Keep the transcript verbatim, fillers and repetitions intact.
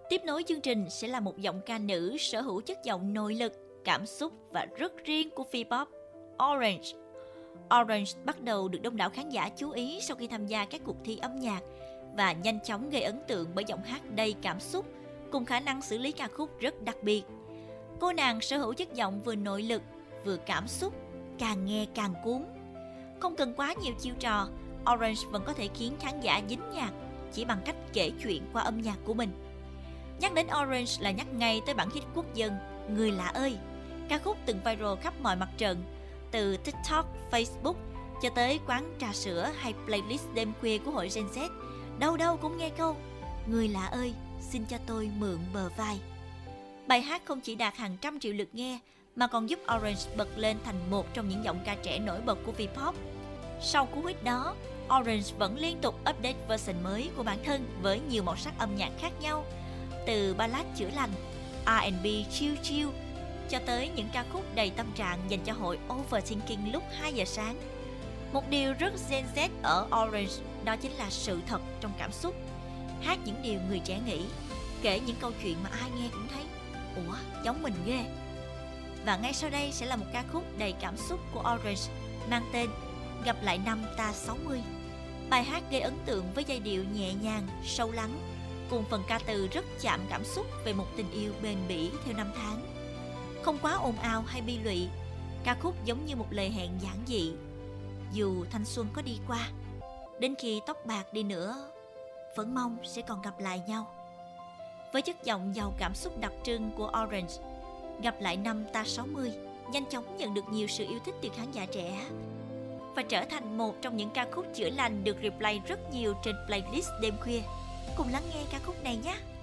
Tiếp nối chương trình sẽ là một giọng ca nữ sở hữu chất giọng nội lực, cảm xúc và rất riêng của V-pop, Orange. Orange bắt đầu được đông đảo khán giả chú ý sau khi tham gia các cuộc thi âm nhạc và nhanh chóng gây ấn tượng bởi giọng hát đầy cảm xúc cùng khả năng xử lý ca khúc rất đặc biệt. Cô nàng sở hữu chất giọng vừa nội lực, vừa cảm xúc, càng nghe càng cuốn. Không cần quá nhiều chiêu trò, Orange vẫn có thể khiến khán giả dính nhạc chỉ bằng cách kể chuyện qua âm nhạc của mình. Nhắc đến Orange là nhắc ngay tới bản hit quốc dân Người Lạ Ơi, ca khúc từng viral khắp mọi mặt trận, từ TikTok, Facebook cho tới quán trà sữa hay playlist đêm khuya của hội Gen Z. Đâu đâu cũng nghe câu Người Lạ Ơi, xin cho tôi mượn bờ vai. Bài hát không chỉ đạt hàng trăm triệu lượt nghe mà còn giúp Orange bật lên thành một trong những giọng ca trẻ nổi bật của V-pop. Sau cú hit đó, Orange vẫn liên tục update version mới của bản thân với nhiều màu sắc âm nhạc khác nhau, từ ballad chữa lành, R and B chill chill cho tới những ca khúc đầy tâm trạng dành cho hội overthinking lúc hai giờ sáng. Một điều rất Gen Z ở Orange đó chính là sự thật trong cảm xúc. Hát những điều người trẻ nghĩ, kể những câu chuyện mà ai nghe cũng thấy ủa, giống mình ghê. Và ngay sau đây sẽ là một ca khúc đầy cảm xúc của Orange mang tên Gặp lại năm ta sáu mươi. Bài hát gây ấn tượng với giai điệu nhẹ nhàng, sâu lắng cùng phần ca từ rất chạm cảm xúc về một tình yêu bền bỉ theo năm tháng. Không quá ồn ào hay bi lụy, ca khúc giống như một lời hẹn giản dị. Dù thanh xuân có đi qua, đến khi tóc bạc đi nữa, vẫn mong sẽ còn gặp lại nhau. Với chất giọng giàu cảm xúc đặc trưng của Orange, Gặp lại năm ta sáu mươi nhanh chóng nhận được nhiều sự yêu thích từ khán giả trẻ và trở thành một trong những ca khúc chữa lành được replay rất nhiều trên playlist đêm khuya. Cùng lắng nghe ca khúc này nhé!